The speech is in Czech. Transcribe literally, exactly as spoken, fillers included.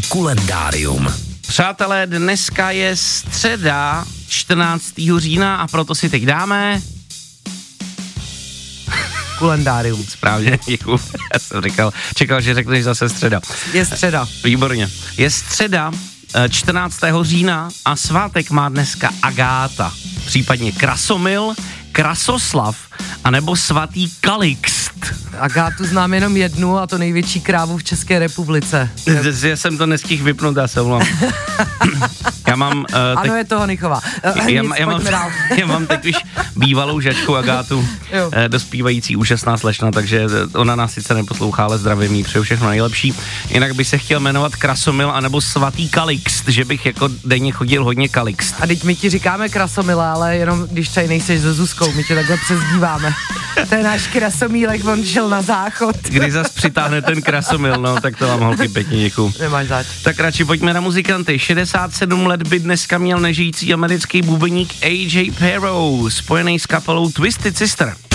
Kulendárium. Přátelé, dneska je středa čtrnáctého října a proto si teď dáme... Kulendárium. Správně, děkuju. Já jsem říkal, čekal, že řekneš zase středa. Je středa. Výborně. Je středa čtrnáctého října a svátek má dneska Agáta, případně Krasomil, Krasoslav, anebo svatý Kalixt. Agátu znám jenom jednu a to největší krávu v České republice. Já jsem to nestihl vypnout, já se omlouvám. Já mám... Uh, teď, ano, je to Honychová. Uh, já, nic, já, mám, já mám teď už bývalou žačku Agátu, uh, dospívající úžasná slečna, takže ona nás sice neposlouchá, ale zdravím jí, přeju všechno nejlepší. Jinak bych se chtěl jmenovat Krasomil anebo svatý Kalixt, že bych jako denně chodil hodně Kalixt. A teď my ti říkáme Krasomila, ale jenom když tady nejseš se Zuzkou, my tě takhle přezdíváme. To je náš Krasomílek, on šel na záchod. Kdy zas přitáhne ten Krasomil, no, tak to vám holky pěkně děkuju. Nemáš zač. Tak radši pojďme na muzikanty. šedesát sedm let by dneska měl nežijící americký bubeník A J Pero, spojený s kapelou Twisted Sister.